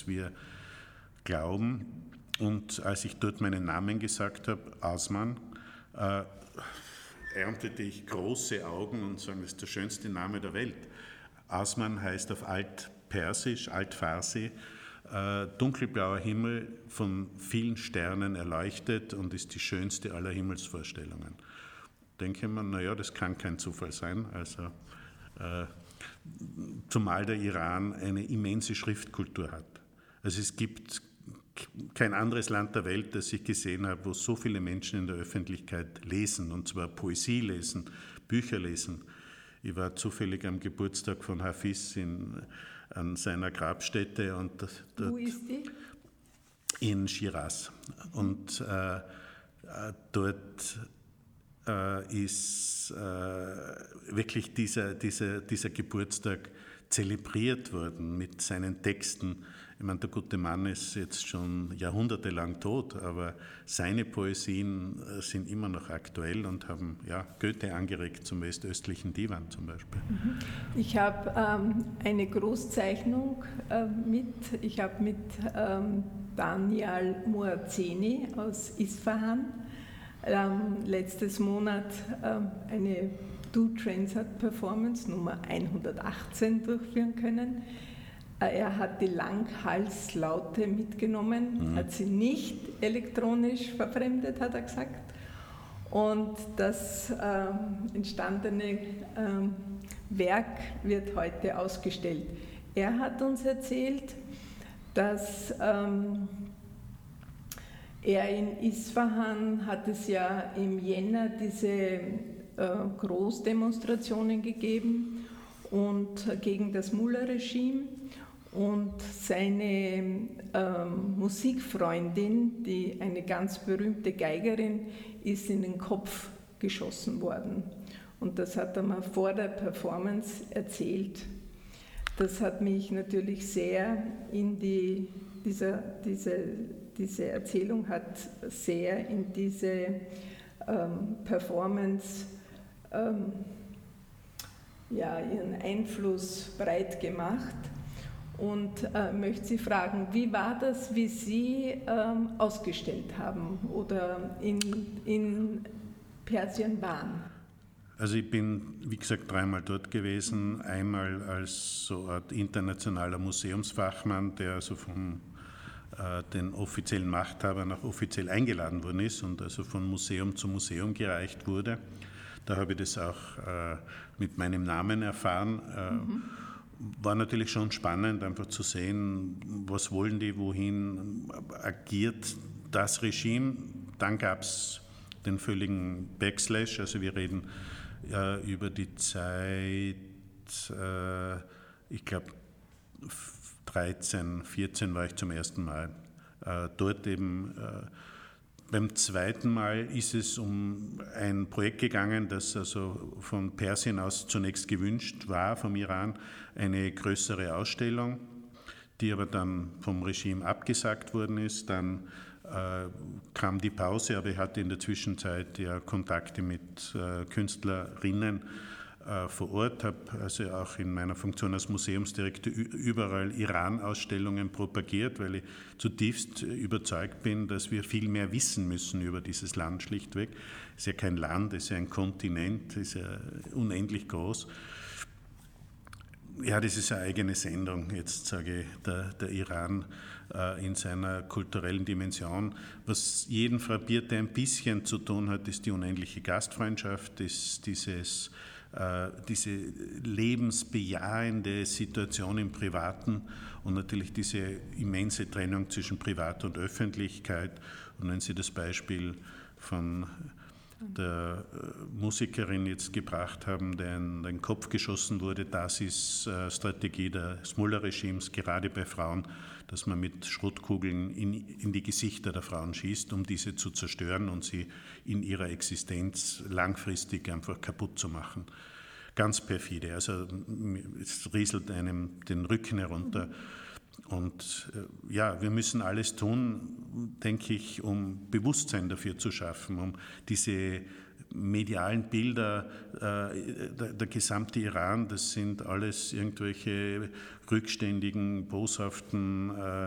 wir glauben. Und als ich dort meinen Namen gesagt habe, Asman, erntete ich große Augen und sagen, das ist der schönste Name der Welt. Asman heißt auf Altpersisch, Altfarsi, dunkelblauer Himmel von vielen Sternen erleuchtet und ist die schönste aller Himmelsvorstellungen. Denke man, naja, das kann kein Zufall sein. Also, zumal der Iran eine immense Schriftkultur hat. Also es gibt kein anderes Land der Welt, das ich gesehen habe, wo so viele Menschen in der Öffentlichkeit lesen, und zwar Poesie lesen, Bücher lesen. Ich war zufällig am Geburtstag von Hafiz an seiner Grabstätte. Und wo ist die? In Schiraz. Und dort ist wirklich dieser Geburtstag zelebriert worden mit seinen Texten. Ich meine, der gute Mann ist jetzt schon jahrhundertelang tot, aber seine Poesien sind immer noch aktuell und haben Goethe angeregt zum westöstlichen Divan zum Beispiel. Ich habe eine Großzeichnung mit. Ich habe mit Daniel Moazeni aus Isfahan letztes Monat eine Do-Transat-Performance Nummer 118 durchführen können. Er hat die Langhalslaute mitgenommen, hat sie nicht elektronisch verfremdet, hat er gesagt. Und das entstandene Werk wird heute ausgestellt. Er hat uns erzählt, dass er in Isfahan hat es ja im Jänner diese Großdemonstrationen gegeben und gegen das Mullah-Regime. Und seine Musikfreundin, eine ganz berühmte Geigerin, ist in den Kopf geschossen worden. Und das hat er mir vor der Performance erzählt. Das hat mich natürlich sehr diese Erzählung hat sehr in diese Performance ihren Einfluss breit gemacht. Und möchte Sie fragen, wie war das, wie Sie ausgestellt haben oder in Persien waren? Also ich bin, wie gesagt, 3-mal dort gewesen. Einmal als so eine Art internationaler Museumsfachmann, der also von den offiziellen Machthabern auch offiziell eingeladen worden ist und also von Museum zu Museum gereicht wurde. Da habe ich das auch mit meinem Namen erfahren. War natürlich schon spannend, einfach zu sehen, was wollen die, wohin agiert das Regime. Dann gab es den völligen Backslash, also wir reden über die Zeit, ich glaube 13, 14 war ich zum ersten Mal dort eben. Beim zweiten Mal ist es um ein Projekt gegangen, das also von Persien aus zunächst gewünscht war, vom Iran, eine größere Ausstellung, die aber dann vom Regime abgesagt worden ist. Dann kam die Pause, aber ich hatte in der Zwischenzeit ja Kontakte mit Künstlerinnen vor Ort, habe also auch in meiner Funktion als Museumsdirektor überall Iran-Ausstellungen propagiert, weil ich zutiefst überzeugt bin, dass wir viel mehr wissen müssen über dieses Land schlichtweg. Es ist ja kein Land, es ist ja ein Kontinent, es ist ja unendlich groß. Ja, das ist eine eigene Sendung, jetzt sage ich, der Iran in seiner kulturellen Dimension. Was jeden frappiert, der ein bisschen zu tun hat, ist die unendliche Gastfreundschaft, ist diese lebensbejahende Situation im Privaten und natürlich diese immense Trennung zwischen Privat und Öffentlichkeit. Und wenn Sie das Beispiel von der Musikerin jetzt gebracht haben, der in den Kopf geschossen wurde, das ist Strategie des Mullah-Regimes, gerade bei Frauen, dass man mit Schrotkugeln in die Gesichter der Frauen schießt, um diese zu zerstören und sie in ihrer Existenz langfristig einfach kaputt zu machen. Ganz perfide, also es rieselt einem den Rücken herunter. Und wir müssen alles tun, denke ich, um Bewusstsein dafür zu schaffen, um diese medialen Bilder, der gesamte Iran, das sind alles irgendwelche rückständigen, boshaften